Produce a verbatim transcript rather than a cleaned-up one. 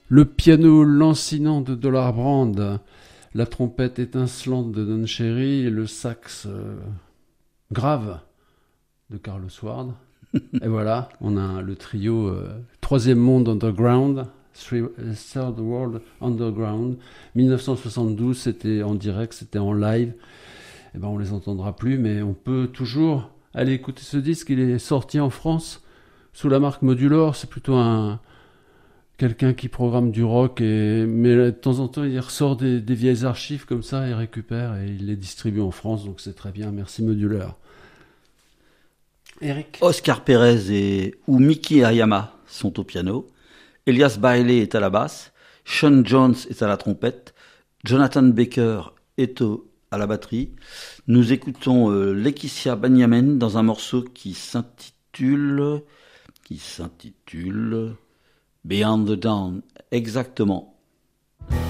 Le piano lancinant de Dollar Brand, la trompette étincelante de Don Cherry et le sax euh, grave de Carlos Ward. Et voilà, on a le trio euh, Troisième Monde Underground, Third World Underground. dix-neuf cent soixante-douze, c'était en direct, c'était en live. Et ben on les entendra plus, mais on peut toujours aller écouter ce disque. Il est sorti en France sous la marque Modulor. C'est plutôt un quelqu'un qui programme du rock, et mais de temps en temps il ressort des, des vieilles archives comme ça, il récupère et il les distribue en France, donc c'est très bien. Merci Modulor. Eric. Oscar Perez et ou Mickey Hayama sont au piano. Elias Bailey est à la basse. Sean Jones est à la trompette. Jonathan Baker est au, à la batterie. Nous écoutons euh, Laetitia Banyamen dans un morceau qui s'intitule qui s'intitule Beyond the Dawn. Exactement.